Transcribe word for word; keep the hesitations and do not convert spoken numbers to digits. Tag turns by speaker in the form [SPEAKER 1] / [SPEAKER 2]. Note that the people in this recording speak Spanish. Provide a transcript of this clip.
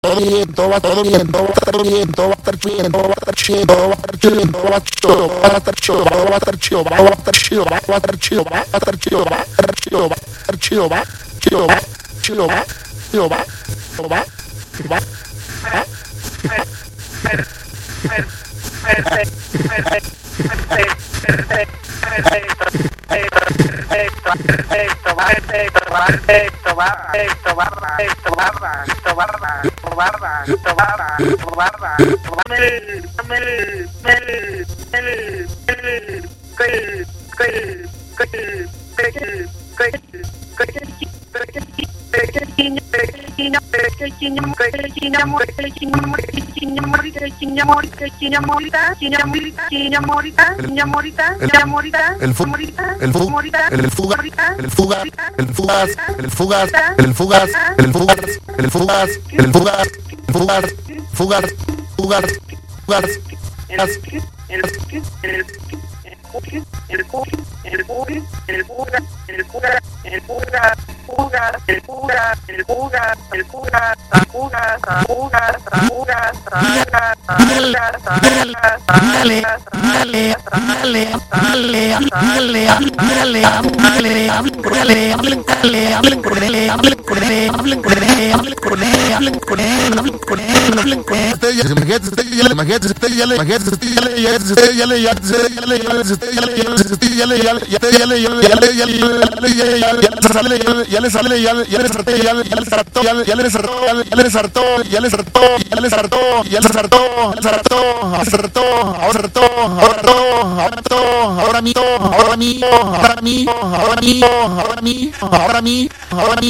[SPEAKER 1] todo bien, todo va todo bien, todo va a estar bien, todo va a estar bien, todo va a estar chido, todo va a estar chido, todo va a estar chido, todo va a estar chido, todo va a estar chido, va a estar chido, va a estar chido, va a estar chido, va a estar chido, va a estar chido, va chido, va chido, va chido, va va el fugaz, el fugaz, el fugaz, el fugaz, el fugaz, el fugaz, el fugaz, el fugaz, el fugaz, el fugaz, fugaz, fugaz, fugaz, fugaz, el el el fuga, el fuga, el fuga, el fuga, el fuga, fuga, el fuga, el fuga, el fuga, fuga, fuga, fuga, fuga, dale, dale, dale, dale, dale, dale, dale, hablen con él, hablen con él, hablen con él, hablen con él, hablen con él, hablen con él, hablen con él, hablen con él, hablen con él. Imagínate, usted ya le, imagínate, usted ya le, imagínate, usted ya le, usted ya le, ya le, ya le, usted ya le, ya le, ya le, ya le, ya le, ya le, ya le, ya le sale, ya le, ya le sartó, ya le, ya le sartó, ya le, ya le sartó, ya le sartó, ya le sartó, ya le sartó, ya le sartó, ya le sartó, ahora sartó, ahora sartó, ahora sartó, ahora mí, ahora mí, ahora mí, ahora mí, ahora mí, ahora mí, ahora mí, ahora mí.